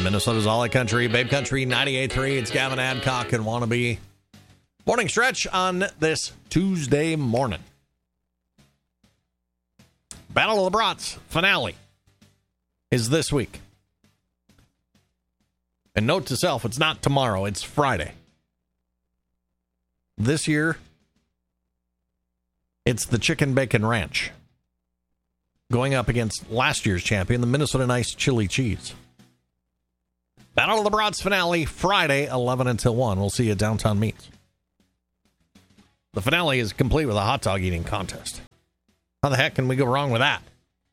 Minnesota's All Country, Babe Country 98.3. It's Gavin Adcock and Wannabe. Morning stretch on this Tuesday morning. Battle of the Brats finale is this week. And note to self, it's not tomorrow, it's Friday. This year, it's the Chicken Bacon Ranch going up against last year's champion, the Minnesota Nice Chili Cheese. Battle of the Brats finale, Friday, 11 until 1. We'll see you at Downtown Meats. The finale is complete with a hot dog eating contest. How the heck can we go wrong with that?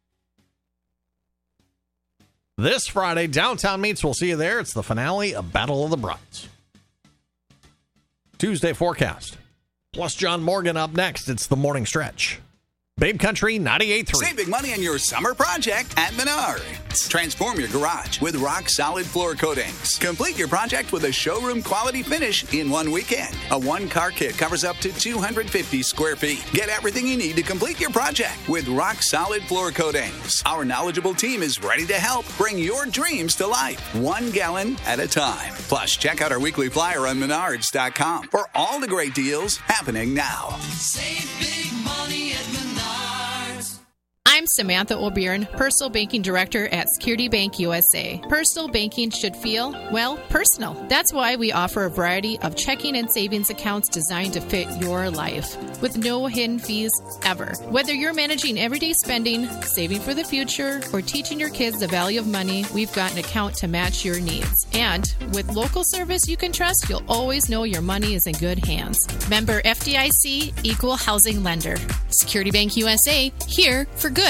This Friday, Downtown Meats, we'll see you there. It's the finale of Battle of the Brats. Tuesday forecast. Plus John Morgan up next. It's the morning stretch. Babe Country 98.3. Save big money on your summer project at Menards. Transform your garage with rock-solid floor coatings. Complete your project with a showroom-quality finish in one weekend. A one-car kit covers up to 250 square feet. Get everything you need to complete your project with rock-solid floor coatings. Our knowledgeable team is ready to help bring your dreams to life, 1 gallon at a time. Plus, check out our weekly flyer on Menards.com for all the great deals happening now. Save big money at Menards. I'm Samantha O'Byrne, Personal Banking Director at Security Bank USA. Personal banking should feel, well, personal. That's why we offer a variety of checking and savings accounts designed to fit your life, with no hidden fees ever. Whether you're managing everyday spending, saving for the future, or teaching your kids the value of money, we've got an account to match your needs. And with local service you can trust, you'll always know your money is in good hands. Member FDIC, Equal Housing Lender. Security Bank USA, here for good.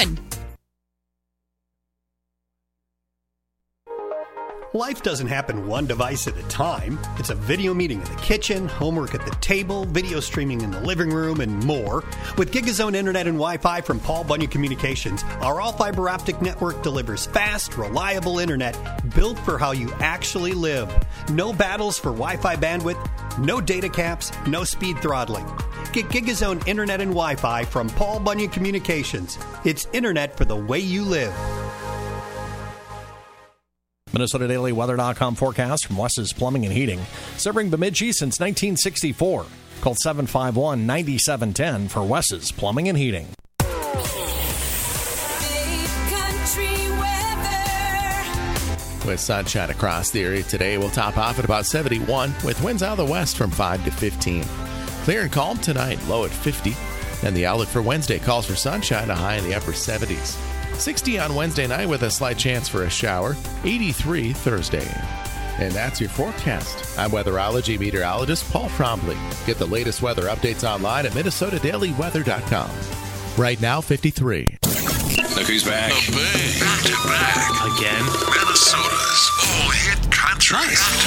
Life doesn't happen one device at a time. It's a video meeting in the kitchen, homework at the table, video streaming in the living room, and more. With GigaZone Internet and Wi-Fi from Paul Bunyan Communications, our all-fiber optic network delivers fast, reliable internet built for how you actually live. No battles for Wi-Fi bandwidth, no data caps, no speed throttling. Get GigaZone Internet and Wi-Fi from Paul Bunyan Communications. It's internet for the way you live. MinnesotaDailyWeather.com forecast from Wes's Plumbing and Heating. Serving Bemidji since 1964. Call 751-9710 for Wes's Plumbing and Heating. With sunshine across the area today, we'll top off at about 71 with winds out of the west from 5 to 15. Clear and calm tonight, low at 50. And the outlook for Wednesday calls for sunshine, a high in the upper 70s. 60 on Wednesday night with a slight chance for a shower. 83 Thursday. And that's your forecast. I'm weatherology meteorologist Paul Trombley. Get the latest weather updates online at MinnesotaDailyWeather.com. Right now, 53. Look who's back. The Bay. Back to back. Again. Minnesota's all hit country. Nice.